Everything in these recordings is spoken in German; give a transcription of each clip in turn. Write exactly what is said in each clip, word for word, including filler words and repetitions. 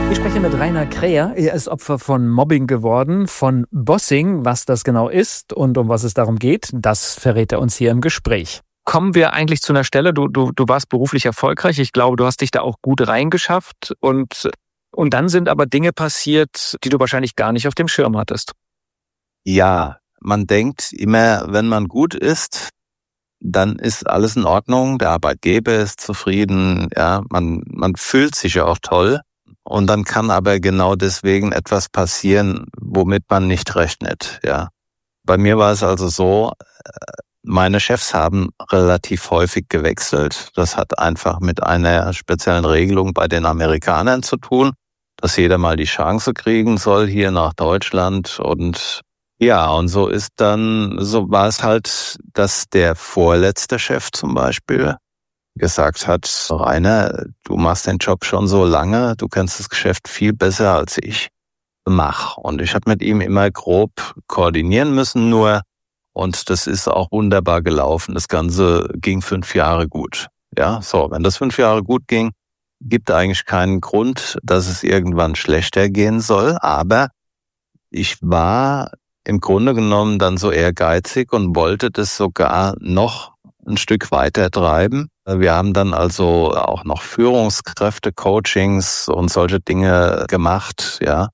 Ich spreche mit Rainer Kräher. Er ist Opfer von Mobbing geworden, von Bossing. Was das genau ist und um was es darum geht, das verrät er uns hier im Gespräch. Kommen wir eigentlich zu einer Stelle, du, du, du warst beruflich erfolgreich. Ich glaube, du hast dich da auch gut reingeschafft. Und, und dann sind aber Dinge passiert, die du wahrscheinlich gar nicht auf dem Schirm hattest. Ja, man denkt immer, wenn man gut ist, dann ist alles in Ordnung. Der Arbeitgeber ist zufrieden. Ja, man, man fühlt sich ja auch toll. Und dann kann aber genau deswegen etwas passieren, womit man nicht rechnet. Ja, bei mir war es also so, meine Chefs haben relativ häufig gewechselt. Das hat einfach mit einer speziellen Regelung bei den Amerikanern zu tun, dass jeder mal die Chance kriegen soll hier nach Deutschland. Und ja, und so ist dann, so war es halt, dass der vorletzte Chef zum Beispiel gesagt hat, Rainer, du machst den Job schon so lange, du kennst das Geschäft viel besser als ich. Mach. Und ich habe mit ihm immer grob koordinieren müssen nur. Und das ist auch wunderbar gelaufen. Das Ganze ging fünf Jahre gut. Ja, so, wenn das fünf Jahre gut ging, gibt eigentlich keinen Grund, dass es irgendwann schlechter gehen soll. Aber ich war im Grunde genommen dann so ehrgeizig und wollte das sogar noch ein Stück weiter treiben. Wir haben dann also auch noch Führungskräfte, Coachings und solche Dinge gemacht, ja.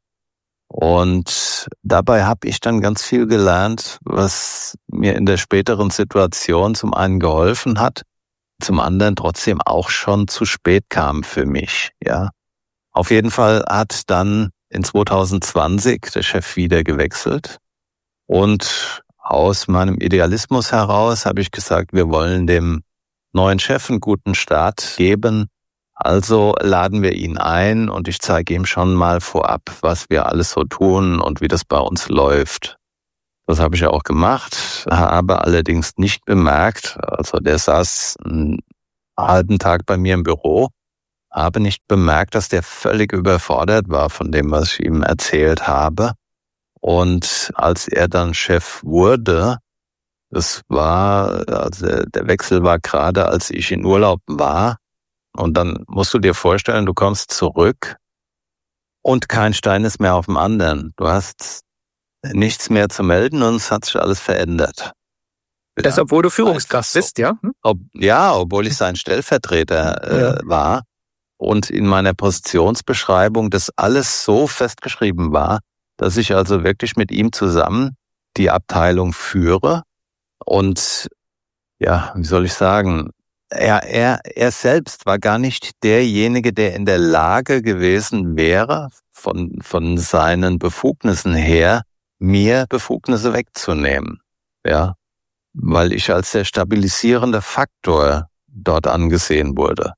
Und dabei habe ich dann ganz viel gelernt, was mir in der späteren Situation zum einen geholfen hat, zum anderen trotzdem auch schon zu spät kam für mich, ja. Auf jeden Fall hat dann in zwanzig zwanzig der Chef wieder gewechselt und aus meinem Idealismus heraus habe ich gesagt, wir wollen dem neuen Chef einen guten Start geben. Also laden wir ihn ein und ich zeige ihm schon mal vorab, was wir alles so tun und wie das bei uns läuft. Das habe ich auch gemacht, habe allerdings nicht bemerkt, also der saß einen halben Tag bei mir im Büro, habe nicht bemerkt, dass der völlig überfordert war von dem, was ich ihm erzählt habe. Und als er dann Chef wurde, das war, also der Wechsel war gerade, als ich in Urlaub war. Und dann musst du dir vorstellen, du kommst zurück und kein Stein ist mehr auf dem anderen. Du hast nichts mehr zu melden und es hat sich alles verändert. Ja, das, obwohl du Führungskraft so. bist, ja? Hm? Ob, ja, obwohl ich sein Stellvertreter äh, ja. war und in meiner Positionsbeschreibung das alles so festgeschrieben war, dass ich also wirklich mit ihm zusammen die Abteilung führe. Und ja, wie soll ich sagen, er, er, er selbst war gar nicht derjenige, der in der Lage gewesen wäre, von, von seinen Befugnissen her, mir Befugnisse wegzunehmen. Ja, weil ich als der stabilisierende Faktor dort angesehen wurde.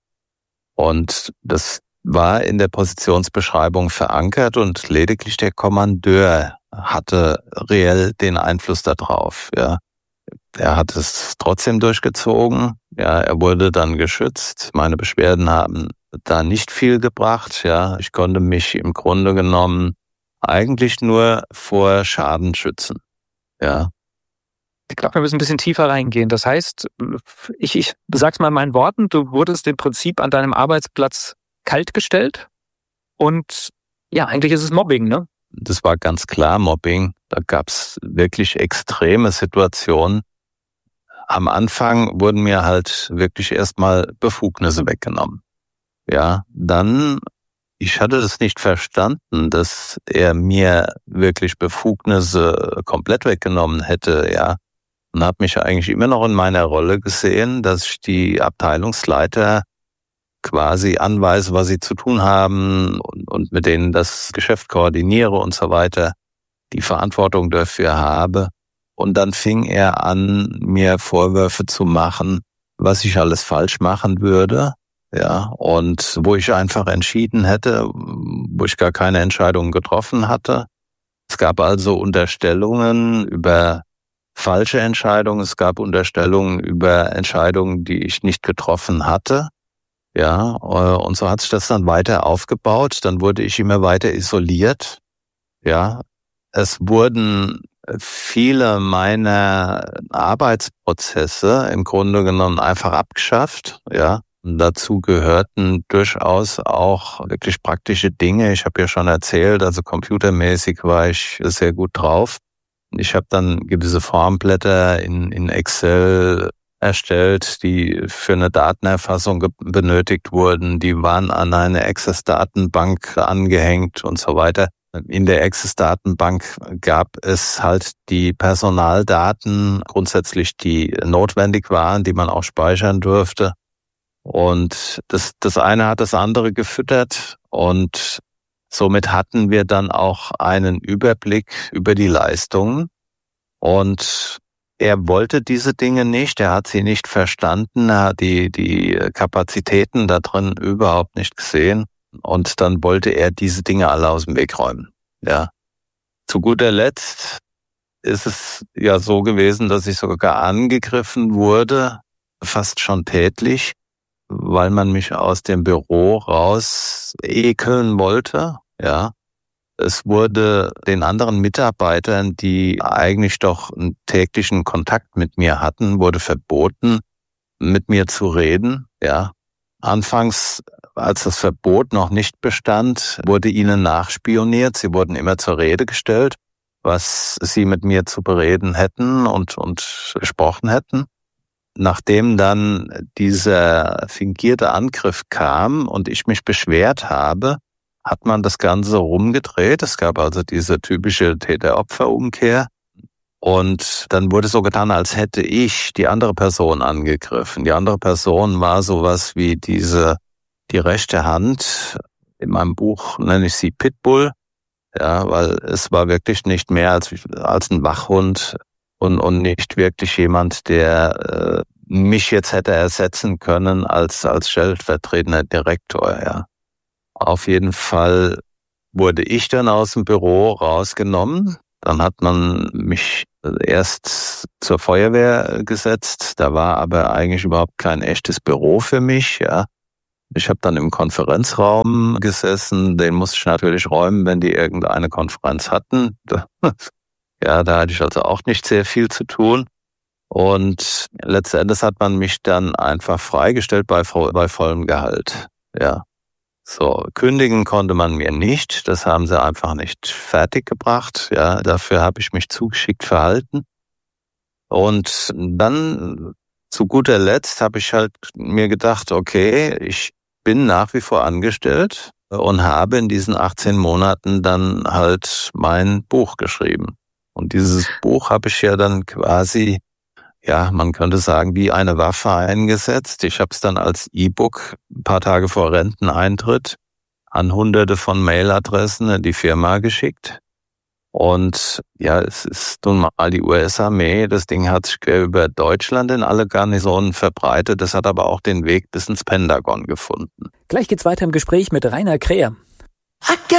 Und das war in der Positionsbeschreibung verankert und lediglich der Kommandeur hatte reell den Einfluss darauf, ja. Er hat es trotzdem durchgezogen. Ja, er wurde dann geschützt. Meine Beschwerden haben da nicht viel gebracht. Ja, ich konnte mich im Grunde genommen eigentlich nur vor Schaden schützen. Ja. Ich glaube, wir müssen ein bisschen tiefer reingehen. Das heißt, ich, ich sag's mal in meinen Worten, du wurdest im Prinzip an deinem Arbeitsplatz kaltgestellt und ja, eigentlich ist es Mobbing, ne? Das war ganz klar Mobbing. Da gab's wirklich extreme Situationen. Am Anfang wurden mir halt wirklich erstmal Befugnisse weggenommen. Ja, dann, ich hatte das nicht verstanden, dass er mir wirklich Befugnisse komplett weggenommen hätte, ja. Und habe mich eigentlich immer noch in meiner Rolle gesehen, dass ich die Abteilungsleiter quasi anweise, was sie zu tun haben und, und mit denen das Geschäft koordiniere und so weiter, die Verantwortung dafür habe. Und dann fing er an, mir Vorwürfe zu machen, was ich alles falsch machen würde, ja, und wo ich einfach entschieden hätte, wo ich gar keine Entscheidung getroffen hatte. Es gab also Unterstellungen über falsche Entscheidungen, es gab Unterstellungen über Entscheidungen, die ich nicht getroffen hatte. Ja, und so hat sich das dann weiter aufgebaut. Dann wurde ich immer weiter isoliert. Ja, es wurden viele meiner Arbeitsprozesse im Grunde genommen einfach abgeschafft. Ja, Dazu gehörten durchaus auch wirklich praktische Dinge. Ich habe ja schon erzählt, also computermäßig war ich sehr gut drauf. Ich habe dann gewisse Formblätter in, in Excel erstellt, die für eine Datenerfassung ge- benötigt wurden. Die waren an eine Access-Datenbank angehängt und so weiter. In der Access-Datenbank gab es halt die Personaldaten, grundsätzlich die notwendig waren, die man auch speichern durfte. Und das, das eine hat das andere gefüttert und somit hatten wir dann auch einen Überblick über die Leistungen. Und er wollte diese Dinge nicht, er hat sie nicht verstanden, er hat die, die Kapazitäten da drin überhaupt nicht gesehen. Und dann wollte er diese Dinge alle aus dem Weg räumen. Ja. Zu guter Letzt ist es ja so gewesen, dass ich sogar angegriffen wurde, fast schon tätlich, weil man mich aus dem Büro raus ekeln wollte. Ja. Es wurde den anderen Mitarbeitern, die eigentlich doch einen täglichen Kontakt mit mir hatten, wurde verboten, mit mir zu reden. Ja. Anfangs, als das Verbot noch nicht bestand, wurde ihnen nachspioniert. Sie wurden immer zur Rede gestellt, was sie mit mir zu bereden hätten und, und gesprochen hätten. Nachdem dann dieser fingierte Angriff kam und ich mich beschwert habe, hat man das Ganze rumgedreht. Es gab also diese typische Täter-Opfer-Umkehr. Und dann wurde so getan, als hätte ich die andere Person angegriffen. Die andere Person war sowas wie diese, die rechte Hand. In meinem Buch nenne ich sie Pitbull. Ja, weil es war wirklich nicht mehr als, als ein Wachhund und, und nicht wirklich jemand, der äh, mich jetzt hätte ersetzen können als, als stellvertretender Direktor, ja. Auf jeden Fall wurde ich dann aus dem Büro rausgenommen. Dann hat man mich erst zur Feuerwehr gesetzt. Da war aber eigentlich überhaupt kein echtes Büro für mich. Ja, ich habe dann im Konferenzraum gesessen. Den musste ich natürlich räumen, wenn die irgendeine Konferenz hatten. Ja, da hatte ich also auch nicht sehr viel zu tun. Und letzten Endes hat man mich dann einfach freigestellt bei, bei vollem Gehalt. Ja. So, kündigen konnte man mir nicht, das haben sie einfach nicht fertiggebracht, ja, dafür habe ich mich zugeschickt verhalten. Und dann, zu guter Letzt, habe ich halt mir gedacht, okay, ich bin nach wie vor angestellt und habe in diesen achtzehn Monaten dann halt mein Buch geschrieben. Und dieses Buch habe ich ja dann quasi, ja, man könnte sagen, wie eine Waffe eingesetzt. Ich habe es dann als E-Book ein paar Tage vor Renteneintritt an hunderte von Mailadressen in die Firma geschickt. Und ja, es ist nun mal die U S-Armee. Das Ding hat sich über Deutschland in alle Garnisonen verbreitet. Das hat aber auch den Weg bis ins Pentagon gefunden. Gleich geht's weiter im Gespräch mit Rainer Kräher.